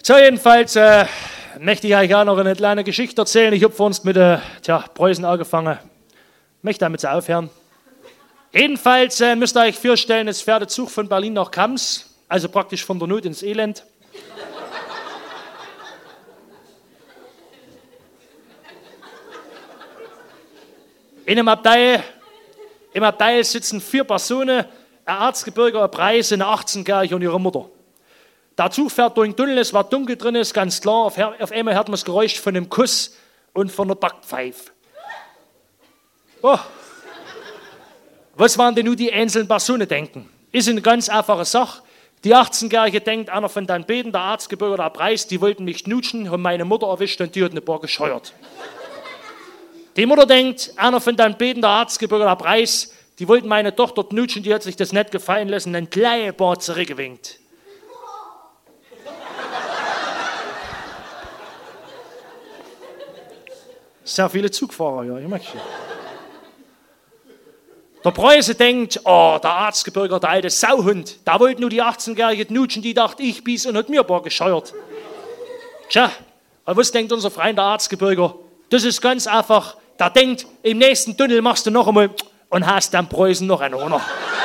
So, jedenfalls möchte ich euch auch noch eine kleine Geschichte erzählen. Ich habe vor uns mit Preußen angefangen. Möchte damit aufhören. Jedenfalls müsst ihr euch vorstellen, es fährt der Zug von Berlin nach Kams, also praktisch von der Not ins Elend. In einem Abteil sitzen 4 Personen, ein Erzgebirger, ein Preis, eine 18-Jährige und ihre Mutter. Der Zug fährt durch den Tunnel, es war dunkel drin, ist ganz klar. Auf einmal hört man das Geräusch von einem Kuss und von einer Backpfeife. Oh. Was waren denn nun die einzelnen Personen denken? Ist eine ganz einfache Sache. Die 18-Jährige denkt, einer von den beiden, der Erzgebirger, der Preis, die wollten mich knutschen, haben meine Mutter erwischt und die hat eine Bar gescheuert. Die Mutter denkt, einer von den beiden, der Erzgebirger, der Preis, die wollten meine Tochter knutschen, die hat sich das nicht gefallen lassen, einen kleinen Bar zurückgewinkt. Sehr viele Zugfahrer, ja, ich merke schon. Der Preuße denkt, oh, der Erzgebirger, der alte Sauhund, der wollte nur die 18-Jährige knutschen, die dachte, ich bies und hat mir ein paar gescheuert. Tja, aber was denkt unser Freund der Erzgebirger? Das ist ganz einfach, der denkt, im nächsten Tunnel machst du noch einmal und hast dann Preußen noch einen Honor.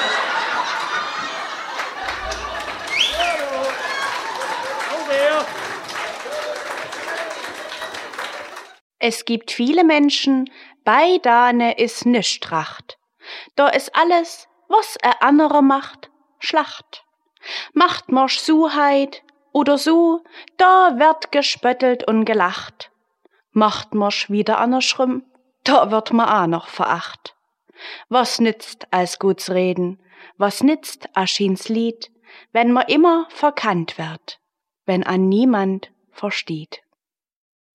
Es gibt viele Menschen, bei dane is nischt tracht. Da is alles, was anderer macht, Schlacht. Macht marsch Suheit oder so, da wird gespöttelt und gelacht. Macht marsch wieder andersrum, da wird ma auch noch veracht. Was nützt als guts Reden, was nützt Aschins Lied, wenn ma immer verkannt wird, wenn an niemand versteht.